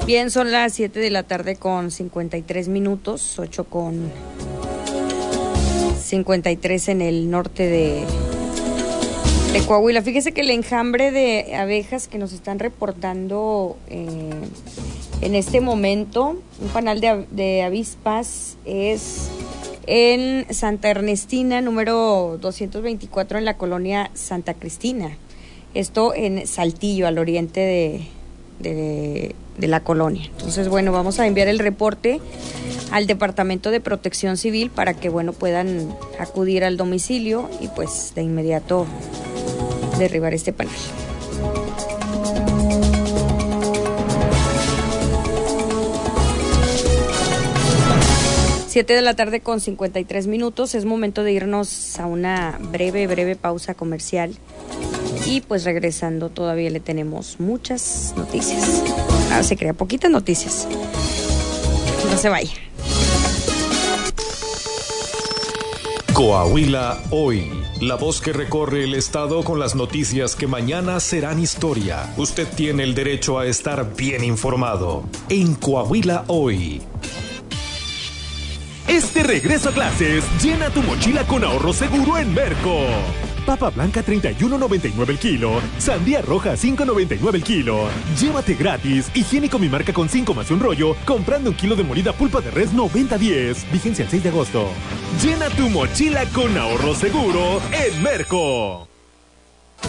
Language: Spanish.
Bien, son las 7 de la tarde con 53 minutos, 8 con 53 en el norte de Coahuila. Fíjese que el enjambre de abejas que nos están reportando en este momento, un panal de avispas, es en Santa Ernestina, número 224, en la colonia Santa Cristina. Esto en Saltillo, al oriente de la colonia. Entonces, bueno, vamos a enviar el reporte al Departamento de Protección Civil para que, bueno, puedan acudir al domicilio y pues de inmediato derribar este panal. Siete de la tarde con 53 minutos. Es momento de irnos a una breve pausa comercial. Y pues regresando todavía le tenemos muchas noticias. Ahora se crea poquitas noticias. No se vaya. Coahuila Hoy, la voz que recorre el estado con las noticias que mañana serán historia. Usted tiene el derecho a estar bien informado en Coahuila Hoy. Este regreso a clases, llena tu mochila con ahorro seguro en Merco. Papa blanca 31.99 el kilo, sandía roja 5.99 el kilo. Llévate gratis higiénico mi marca con 5 más un rollo, comprando un kilo de molida pulpa de res 90-10. Vigencia el 6 de agosto. Llena tu mochila con ahorro seguro en Merco.